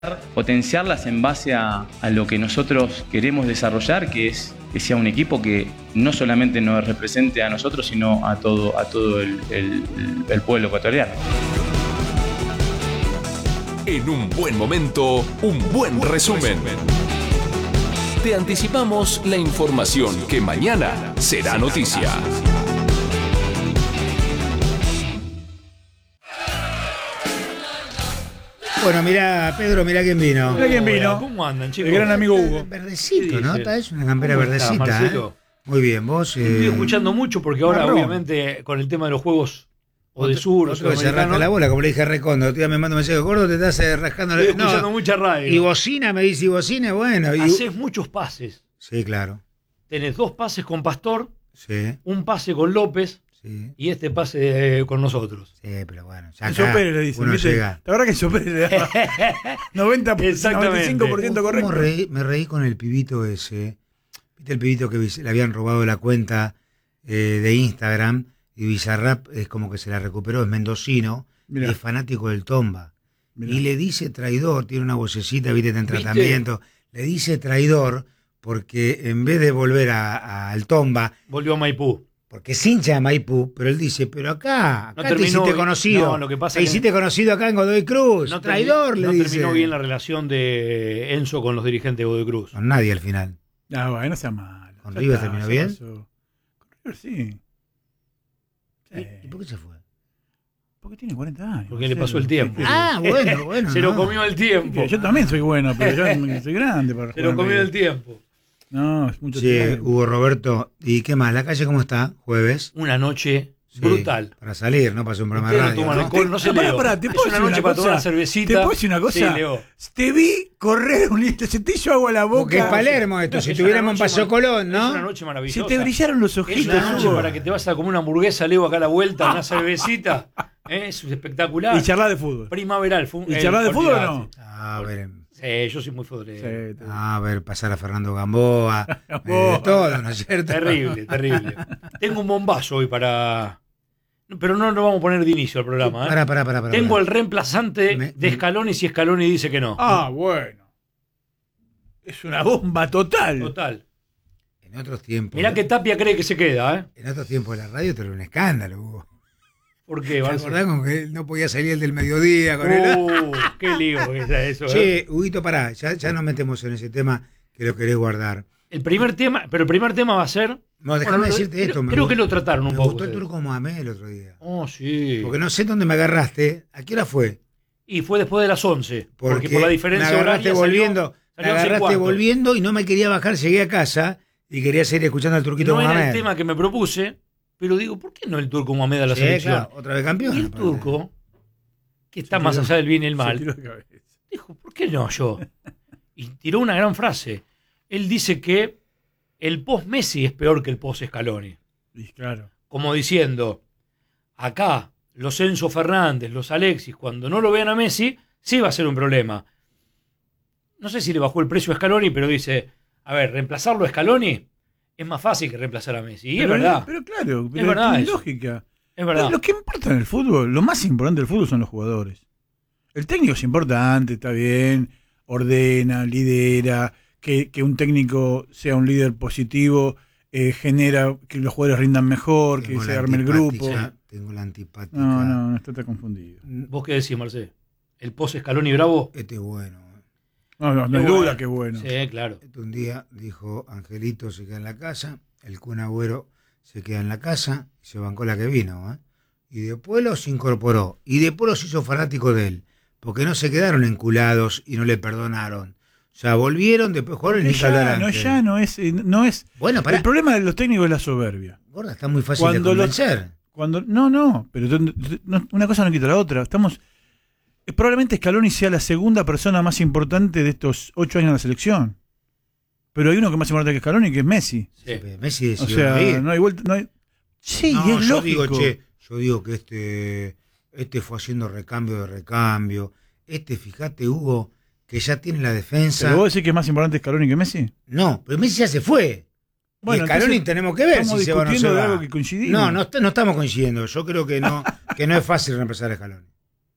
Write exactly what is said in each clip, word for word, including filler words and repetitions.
potenciarlas en base a, a lo que nosotros queremos desarrollar, que es que sea un equipo que no solamente nos represente a nosotros, sino a todo, a todo el, el, el pueblo ecuatoriano. En un buen momento, un buen resumen. Te anticipamos la información que mañana será noticia. Bueno, mirá, Pedro, mirá quién vino. Mirá quién vino. ¿Cómo andan, chicos? El gran amigo Hugo. Verdecito, ¿no? Está, es una campera ¿Cómo verdecita. estás, Marcelo? ¿eh? Muy bien, vos. Eh... Estoy escuchando mucho porque ahora, marrón. obviamente, con el tema de los juegos o de sur o Otro que se rasca sudamericanos, la bola, como le dije a Recondo. Otro día me manda un mensaje, gordo, te estás eh, rascando la estoy escuchando no. mucha radio. Y bocina, me dice, y bocina, bueno. Y... Haces muchos pases. Sí, claro. Tenés dos pases con Pastor, Sí, un pase con López sí. y este pase eh, con nosotros. Sí, pero bueno. Ya Enzo acá Pérez le dice, uno ¿viste? llega. La verdad que Enzo Pérez le da noventa, Exactamente. noventa y cinco por ciento correcto. ¿Cómo reí? Me reí con el pibito ese. ¿Viste el pibito que le habían robado la cuenta eh, de Instagram? Y Bizarrap es como que se la recuperó, es mendocino, Mirá. y es fanático del Tomba. Mirá. Y le dice traidor, tiene una vocecita, viste, está en ¿Viste? tratamiento. Le dice traidor porque en vez de volver a- a- al Tomba, Volvió a Maipú. porque es hincha de Maipú, pero él dice, pero acá, acá No te terminó hiciste bien. conocido. No, lo que pasa te es que- hiciste conocido acá en Godoy Cruz. No termi- traidor, le no dice. terminó bien la relación de Enzo con los dirigentes de Godoy Cruz. Con nadie al final. Ah, bueno, no sea malo. ¿Con Ya River está, terminó ya bien? pasó. Con River sí. Sí. ¿Y por qué se fue? Porque tiene cuarenta años. Porque le Marcelo. pasó el tiempo. ¿Qué Ah, bueno, bueno. Se lo no. comió el tiempo. querés? Yo también soy bueno, pero yo soy grande para Se lo jugar en comió River. el tiempo. No, es mucho Che, tiempo. Hugo Roberto, ¿y qué más? ¿La calle cómo está? ¿Jueves? Una noche Sí, brutal. Para salir, ¿no? Para hacer un programa de Ustedes no radio. toman ¿no? alcohol, no se Pará, Leo. pará, ¿te Es puedo una decir noche una para cosa? tomar cervecita. ¿Te puedo decir una cosa? Sí, Leo. Te vi correr un litro, se te hizo agua a la boca. Porque es Palermo esto, si Es estuviéramos en una noche Paso mar- Colón, Es una ¿no? noche Se maravillosa. te brillaron los Es ojitos. una noche Hugo. para que te vas a comer una hamburguesa, Leo, acá a la vuelta, una cervecita. ¿Eh? Es espectacular. Y charlar de fútbol. Primaveral. Fue un- ¿Y el- charlar de fútbol o no? olvidate. A ver, Sí, yo soy muy futbolero. Sí, te- a ver, pasar a Fernando Gamboa, eh, Gamboa. de todo, ¿no es cierto? Terrible, terrible. Tengo un bombazo hoy para... Pero no lo vamos a poner de inicio al programa. ¿eh? Pará, pará, pará, pará. Tengo pará. el reemplazante Me- de Scaloni si Scaloni dice que no. Ah, bueno. Es una bomba total. Total. En otros tiempos. Mirá que Tapia cree que se queda, ¿eh? En otros tiempos de la radio te era un escándalo, Hugo. ¿Por qué? ¿Te Barça? acordás con que no podía salir el del mediodía con el... Uh, qué lío que está eso, ¿eh? Che, Huguito, pará, ya, ya nos metemos en ese tema que lo querés guardar. El primer tema, pero el primer tema va a ser... No, déjame Bueno, decirte creo, esto. me Creo gustó- que lo trataron un Me poco. gustó el ustedes. turco Mohamed el otro día. Oh, sí. Porque no sé dónde me agarraste. ¿A qué hora fue? Y fue después de las once. Porque, por la diferencia me agarraste horaria volviendo, salió- me salió once y agarraste cuarto. volviendo y no me quería bajar, llegué a casa y quería seguir escuchando al turquito No era Mohamed. el tema que me propuse, pero digo, ¿por qué no el turco Mohamed a la Sí, selección? claro, otra vez campeón. Y el aparte. turco, que está Se más tiró- allá del bien y el Se mal, tiró de cabeza. dijo, ¿por qué no yo? Y tiró una gran frase. Él dice que el post-Messi es peor que el post-Scaloni. Y claro. Como diciendo, acá los Enzo Fernández, los Alexis, cuando no lo vean a Messi, sí va a ser un problema. No sé si le bajó el precio a Scaloni, pero dice, a ver, reemplazarlo a Scaloni es más fácil que reemplazar a Messi. Y pero, es verdad, Pero claro, pero verdad tiene eso. lógica. es verdad. Lo que importa en el fútbol, lo más importante del fútbol son los jugadores. El técnico es importante, está bien, ordena, lidera, que, que un técnico sea un líder positivo, eh, genera que los jugadores rindan mejor, Tengo que la se arme el grupo. antipática, Tengo la antipática. No, no, no está, está confundido. ¿Vos qué decís, Marcé? ¿El post-Scaloni bravo? Este es bueno. No, no, no hay Qué duda bueno. que es bueno. Sí, claro. Este un día dijo, Angelito se queda en la casa, el Kun Agüero se queda en la casa, y se bancó la que vino, ¿eh? Y después los incorporó, y después los hizo fanáticos de él, porque no se quedaron enculados y no le perdonaron. O sea, volvieron, después jugaron y No ni es que hablar ya, no antes. es ya, no es, eh, no es. Bueno, pará, El problema de los técnicos es la soberbia. gorda, está muy fácil Cuando de lo- convencer. Cuando, no, no, pero t- t- no- una cosa no quita la otra. Estamos. eh, Probablemente Scaloni sea la segunda persona más importante de estos ocho años en la selección. Pero hay uno que es más importante que Scaloni, que es Messi. Sí. Messi O decidió sea, ir. no hay vuelta. No hay... Sí, No, y es yo lógico. digo, che, yo digo que este, este fue haciendo recambio de recambio. Este, fíjate, Hugo, que ya tiene la defensa. ¿Pero vos decís que es más importante Scaloni que Messi? No, pero Messi ya se fue. Bueno, y Scaloni entonces, tenemos que ver estamos si se va o no se discutiendo de va. algo que coincidimos. No, no, est- no estamos coincidiendo. Yo creo que no, que no es fácil reemplazar a Scaloni.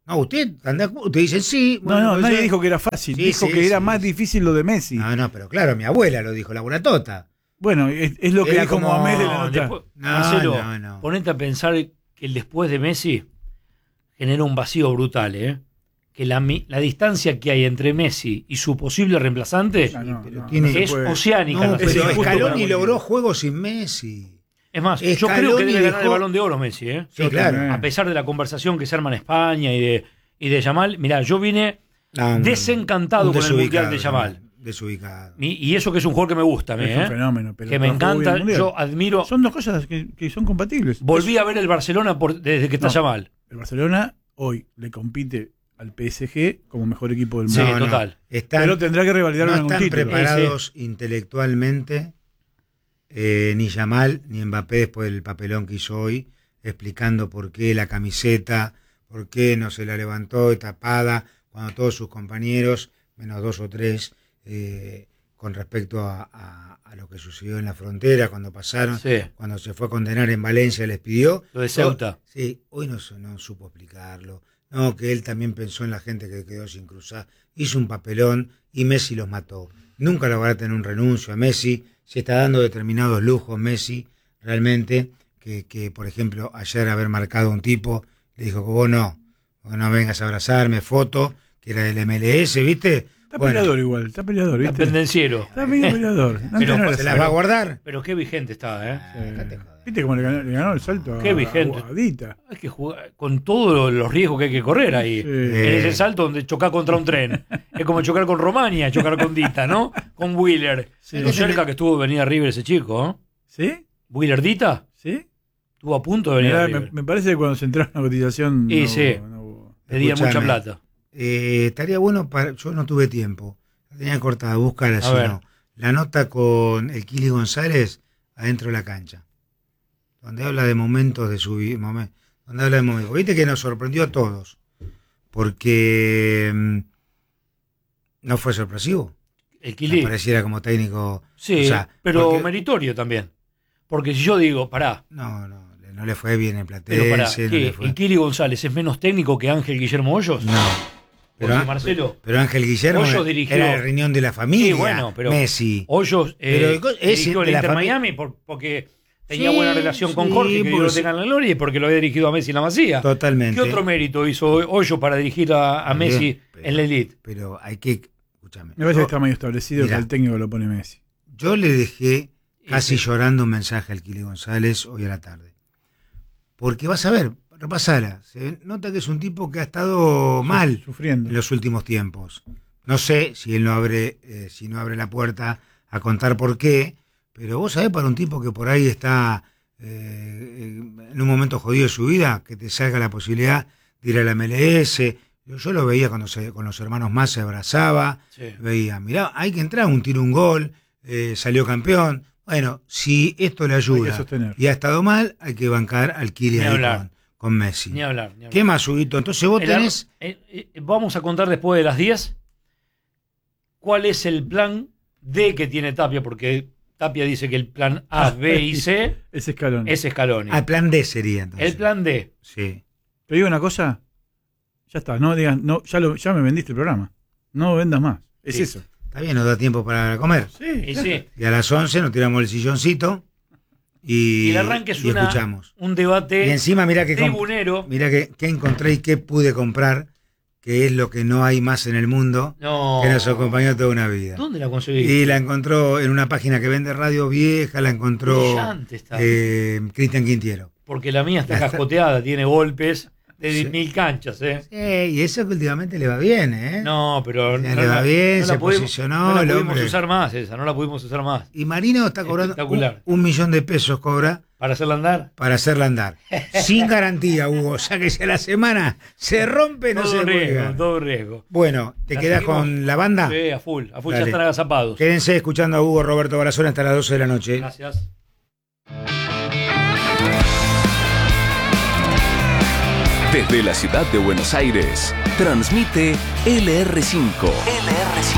No, usted, anda, usted dice sí. No, bueno, no, pues nadie yo- dijo que era fácil, Sí, dijo sí, que era sí, más sí. difícil lo de Messi. No, no, pero claro, mi abuela lo dijo, la Tota. Bueno, es, es lo que Era dijo como- Mohamed de la No, nota. después- No, Marcelo, no, no. ponete a pensar que el después de Messi genera un vacío brutal, ¿eh? Que la, mi- la distancia que hay entre Messi y su posible reemplazante No, no, pero no, tiene- no se es puede. oceánica. No, la pero diferencia. injusto para Scaloni cualquiera. logró juegos sin Messi. Es más, yo creo que Scaloni debe ganar el dejó- Balón de Oro Messi, ¿eh? Sí, claro. también. A pesar de la conversación que se arma en España y de, y de Yamal. Mirá, yo vine No, un- desencantado un con el Mundial desubicado, de Yamal. Desubicado. Y, y eso que es un jugador que me gusta a mí, Es un ¿eh? fenómeno. Pero Que me jugó bien encanta, el Mundial. yo admiro. Son dos cosas que, que son compatibles. Volví a ver el Barcelona por- desde que está No. Yamal. El Barcelona hoy le compite al P S G como mejor equipo del Sí, mundo. No, no, total. están- Pero tendrá que revalidar no algún están título. preparados intelectualmente eh, ni Yamal ni Mbappé después del papelón que hizo hoy, explicando por qué la camiseta, por qué no se la levantó tapada cuando todos sus compañeros, menos dos o tres, eh, con respecto a, a- a lo que sucedió en la frontera, cuando pasaron, Sí. cuando se fue a condenar en Valencia, les pidió. Lo de Ceuta. Sí, hoy no, su- no supo explicarlo. No, que él también pensó en la gente que quedó sin cruzar. Hizo un papelón y Messi los mató. Nunca logrará tener un renuncio a Messi. Se está dando determinados lujos Messi, realmente, que, que por ejemplo, ayer haber marcado a un tipo, le dijo que vos no, vos no vengas a abrazarme, foto, que era del M L S, ¿viste? Está Bueno, peleador igual, está peleador, Está ¿viste? pendenciero. Está medio peleador. No, Pero no era ¿se las así. va a guardar? Pero qué vigente está, ¿eh? Ah, déjate joder. ¿Viste cómo le ganó, le ganó el salto a Qué vigente. a Guadita? Hay que jugar con todos los riesgos que hay que correr ahí. Sí. En Eh. ese salto donde chocás contra un tren. Es como chocar con Romania, chocar con Dita, ¿no? Con Wheeler. Sí. Lo cerca que estuvo de venir a River ese chico, ¿eh? ¿Sí? Wheeler Dita ¿Sí? estuvo a punto de venir Mirá, a me, River. me parece que cuando se entró en la cotización. Y no, sí. no hubo. Pedía mucha Escuchame. plata. Eh, estaría bueno para. Yo no tuve tiempo. La tenía cortada, búscala A si ver. no. La nota con el Kili González adentro de la cancha. Donde habla de momentos de su vida. Momen, donde habla de momentos. Viste que nos sorprendió a todos. Porque mm, no fue sorpresivo. El Me Kili. pareciera como técnico. Sí, o sea, pero porque- meritorio también. Porque si yo digo, pará, No, no, le- no le fue bien el pero Platense. pará, no ¿qué? le fue- ¿El Kili González es menos técnico que Ángel Guillermo Hoyos? No. Porque Pero, Marcelo, pero Ángel Guillermo Hoyos era, dirigió- era el riñón de la familia. Sí, bueno, pero- Messi. Hoyos eh, Pero es dirigió de el la Inter fami- Miami por- porque tenía Sí, buena relación con sí, Jorge, que Dios porque lo sí. tenga en la gloria, y porque lo había dirigido a Messi en la Masía. Totalmente. ¿Qué otro mérito hizo Hoyos para dirigir a, a Bien, Messi pero- en la elite? Pero hay que. Escúchame. Me parece Yo, que está medio establecido Mirá. que el técnico lo pone Messi. yo le dejé casi Sí. llorando un mensaje al Kili González hoy a la tarde. Porque vas a ver, repasala. Se nota que es un tipo que ha estado mal Sufriendo. en los últimos tiempos. No sé si él no abre, eh, si no abre la puerta a contar por qué, pero vos sabés para un tipo que por ahí está eh, en un momento jodido de su vida, que te salga la posibilidad de ir a la M L S. Yo, yo lo veía cuando se, con los hermanos más se abrazaba, Sí. veía, mirá, hay que entrar, un tiro, un gol, eh, salió campeón. Bueno, si esto le Hay que ayuda sostener. y ha estado mal, hay que bancar al Kili Ni ahí hablar. con, con Messi. Ni hablar. Ni hablar. ¿Qué más, Huguito? Entonces vos El ar- tenés... eh, eh, vamos a contar después de las diez cuál es el plan D que tiene Tapia, porque Tapia dice que el plan A, B y C Ese escalón. es Scaloni. Al plan D sería entonces. El plan D. Sí. Te digo una cosa. Ya está. No digas, no, ya, lo, ya me vendiste el programa. No vendas más. Es Sí. eso. Está bien, nos da tiempo para comer. Y sí, Y a las once nos tiramos el silloncito y, y el arranque es y una, escuchamos. un debate Y encima mirá que, comp- tribunero. mirá que, que encontré y qué pude comprar, que es lo que no hay más en el mundo, No. que nos acompañó toda una vida. ¿Dónde la conseguí? Y la encontró en una página que vende radio vieja, la encontró Brillante está. eh, Cristian Quintiero. Porque la mía está La está- cascoteada, tiene golpes de Sí. mil canchas, ¿eh? Sí, y eso que últimamente le va bien, ¿eh? No, pero Ya no, le va la- bien, no la se pudimos- posicionó no la el pudimos hombre. usar más esa, no la pudimos usar más. Y Marino está cobrando un, Espectacular. un millón de pesos cobra Para hacerla andar. para hacerla andar. Sin garantía, Hugo. O sea que si a la semana se rompe, no todo se un puede. riesgo, ganar. todo riesgo. Bueno, ¿te ¿La quedás seguimos? con la banda? Sí, a full, a full, ya Dale. están agazapados. Quédense escuchando a Hugo Roberto Barazón hasta las doce de la noche. Gracias. Desde la ciudad de Buenos Aires, transmite L R cinco. L R cinco.